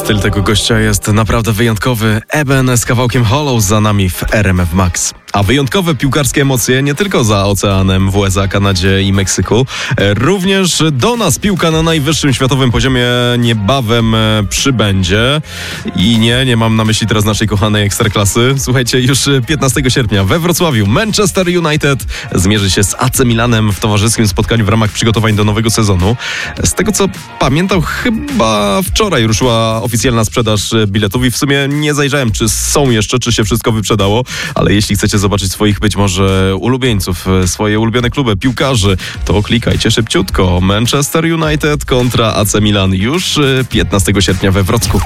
Styl tego gościa jest naprawdę wyjątkowy. Eben z kawałkiem Hollow za nami w RMF Max. A wyjątkowe piłkarskie emocje nie tylko za oceanem w USA, Kanadzie i Meksyku. Również do nas piłka na najwyższym światowym poziomie niebawem przybędzie. I nie mam na myśli teraz naszej kochanej Ekstraklasy. Słuchajcie, już 15 sierpnia we Wrocławiu Manchester United zmierzy się z AC Milanem w towarzyskim spotkaniu w ramach przygotowań do nowego sezonu. Z tego co pamiętam, chyba wczoraj ruszyła oficjalna sprzedaż biletów i w sumie nie zajrzałem, czy są jeszcze, czy się wszystko wyprzedało, ale jeśli chcecie zobaczyć swoich być może ulubieńców, swoje ulubione kluby, piłkarzy, to klikajcie szybciutko. Manchester United kontra AC Milan już 15 sierpnia we Wrocku.